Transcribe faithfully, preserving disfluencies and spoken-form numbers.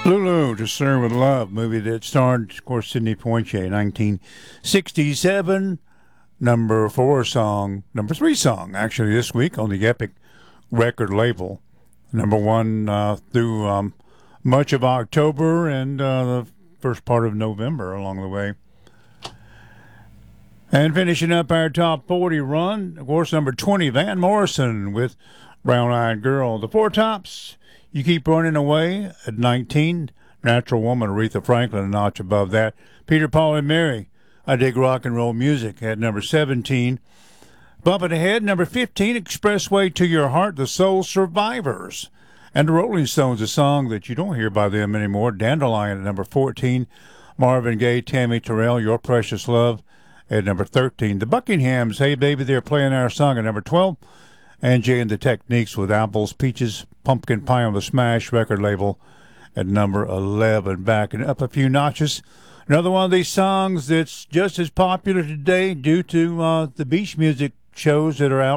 Lulu, To Serve with Love, movie that starred, of course, Sidney Poitier, nineteen sixty-seven. Number four song, number three song, actually, this week on the Epic record label. Number one uh, through um, much of October and uh, the first part of November along the way. And finishing up our top forty run, of course, number twenty, Van Morrison with Brown Eyed Girl. The Four Tops, You Keep Running Away at nineteen. Natural Woman, Aretha Franklin, a notch above that. Peter, Paul, and Mary, I Dig Rock and Roll Music at number seventeen. Bumping ahead, number fifteen, Expressway to Your Heart, The Soul Survivors. And the Rolling Stones, a song that you don't hear by them anymore, Dandelion at number fourteen. Marvin Gaye, Tammy Terrell, Your Precious Love at number thirteen. The Buckinghams, Hey Baby, They're Playing Our Song at number twelve. And Jay and the Techniques with Apples, Peaches, Pumpkin Pie on the Smash record label at number eleven. Back and up a few notches. Another one of these songs that's just as popular today due to uh, the beach music shows that are out